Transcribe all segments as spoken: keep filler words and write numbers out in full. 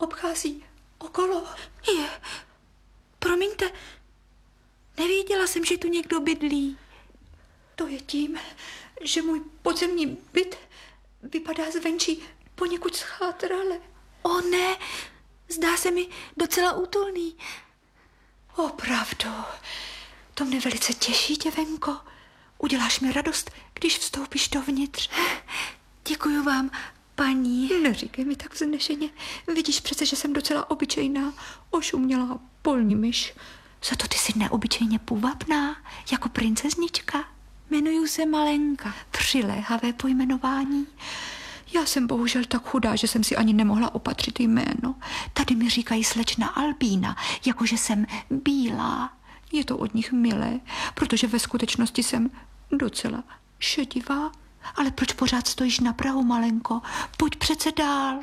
obchází okolo. Je, promiňte, nevěděla jsem, že tu někdo bydlí. To je tím, že můj podzemní byt vypadá zvenčí poněkud schátrale. O ne, zdá se mi docela útulný. Opravdu, to mne velice těší, děvenko. Uděláš mi radost, když vstoupíš dovnitř. Děkuju vám, paní. Neříkej mi tak vznešeně. Vidíš přece, že jsem docela obyčejná, ošumělá polní myš. Za to ty jsi neobyčejně půvabná, jako princeznička. Jmenuju se Malenka. Přiléhavé pojmenování. Já jsem bohužel tak chudá, že jsem si ani nemohla opatřit jméno. Tady mi říkají slečna Albína, jakože jsem bílá. Je to od nich milé, protože ve skutečnosti jsem docela šedivá. Ale proč pořád stojíš na prahu, Malenko? Pojď přece dál.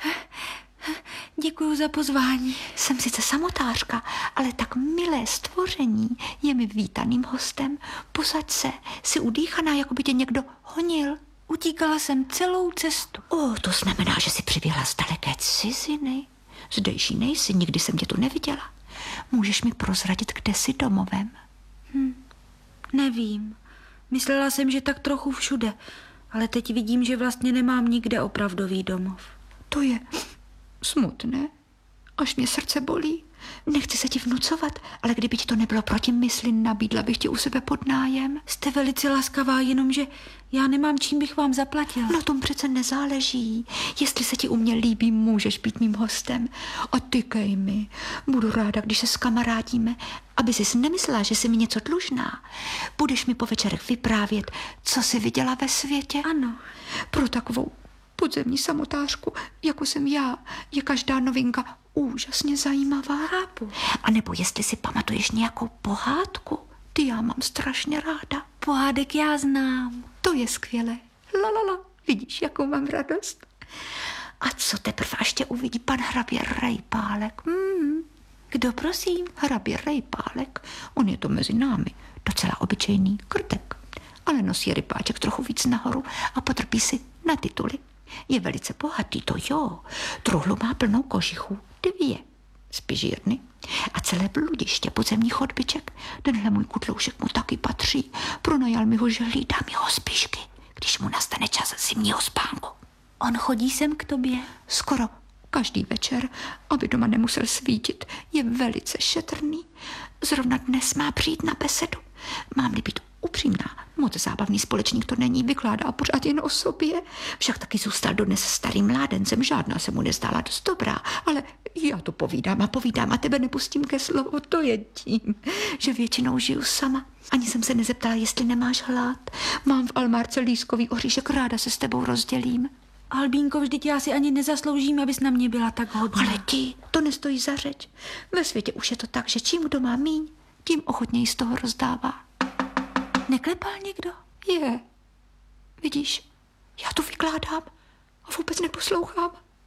Děkuju za pozvání. Jsem sice samotářka, ale tak milé stvoření je mi vítaným hostem. Posaď se, jsi udýchaná, jako by tě někdo honil. Utíkala jsem celou cestu. O, to znamená, že jsi přiběhla z daleké ciziny. Zdejší nejsi, nikdy jsem tě tu neviděla. Můžeš mi prozradit, kde jsi domovem? Hm, nevím. Myslela jsem, že tak trochu všude, ale teď vidím, že vlastně nemám nikde opravdový domov. To je smutné, až mě srdce bolí. Nechci se ti vnucovat, ale kdyby ti to nebylo proti mysli, nabídla bych ti u sebe pod nájem. Jste velice laskavá, jenomže já nemám, čím bych vám zaplatila. Na tom přece nezáleží. Jestli se ti u mě líbí, můžeš být mým hostem. A tykej mi. Budu ráda, když se skamarádíme, aby jsi nemyslela, že jsi mi něco dlužná. Budeš mi po večerech vyprávět, co jsi viděla ve světě. Ano. Pro takovou podzemní samotářku, jako jsem já, je každá novinka úžasně zajímavá. Chápu. A nebo jestli si pamatuješ nějakou pohádku, ty já mám strašně ráda. Pohádek já znám. To je skvělé. La, la, la. Vidíš, jakou mám radost. A co teprve až tě uvidí pan hrabě Rejpálek? Hmm. Kdo, prosím? Hrabě Rejpálek. On je to mezi námi docela obyčejný krtek, ale nosí rypáček trochu víc nahoru a potrpí si na tituly. Je velice bohatý, to jo. Truhlu má plnou kožichů, dvě spižírny a celé bludiště podzemních chodbiček. Tenhle můj kutloušek mu taky patří. Pronajal mi ho, že hlídá mi ho spišky, když mu nastane čas zimního spánku. On chodí sem k tobě? Skoro každý večer, aby doma nemusel svítit. Je velice šetrný. Zrovna dnes má přijít na besedu. Mám-li být upřímná, moc zábavný společník to není, vykládá pořád jen o sobě. Však taky zůstal dodnes starým mládencem, žádná se mu nezdála dost dobrá, ale já to povídám a povídám a tebe nepustím ke slovu, to je tím, že většinou žiju sama. Ani jsem se nezeptala, jestli nemáš hlad. Mám v almárce lískový oříšek, ráda se s tebou rozdělím. Albínko, vždyť já si ani nezasloužím, abys na mě byla tak hodná. Ale ti, to nestojí za řeč. Ve světě už je to tak, že čím kdo má míň, tím ochotněji z toho rozdává. Neklepal někdo? Je. Vidíš, já to vykládám a vůbec neposlouchám.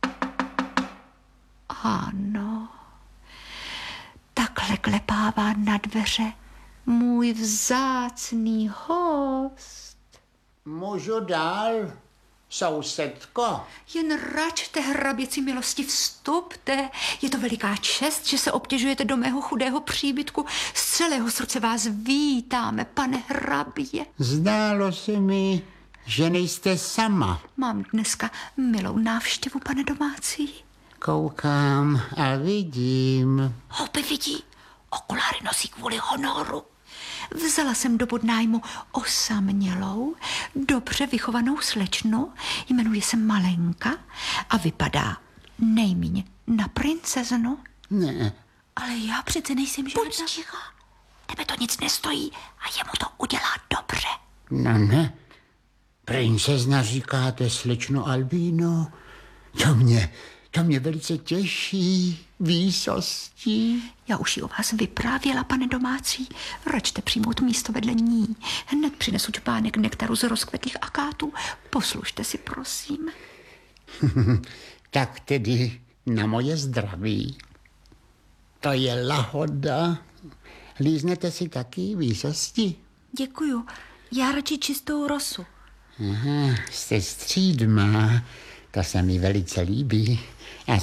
Ano. Takhle klepává na dveře můj vzácný host. Můžu dál, sousedko? Jen račte, hraběcí milosti, vstupte. Je to veliká čest, že se obtěžujete do mého chudého příbytku. Z celého srdce vás vítáme, pane hrabě. Zdálo se mi, že nejste sama. Mám dneska milou návštěvu, pane domácí. Koukám a vidím. Houby vidí, okuláry nosí kvůli honoru. Vzala jsem do podnájmu osamělou, dobře vychovanou slečnu, jmenuje se Malenka a vypadá nejméně na princeznu. Ne. Ale já přece nejsem žádná. Buď ticha, tebe to nic nestojí a jemu to udělá dobře. No ne. Princezna říkáte, slečno Albíno? To mě, to mě velice těší, výsostí. Já už ji o vás vyprávěla, pane domácí. Račte přijmout místo vedle ní. Hned přinesu čpánek nektaru z rozkvetlých akátů. Poslušte si, prosím. Tak tedy na moje zdraví. To je lahoda. Líznete si taky výsosti? Děkuju. Já radši čistou rosu. Aha, jste střídmá. To se mi velice líbí. A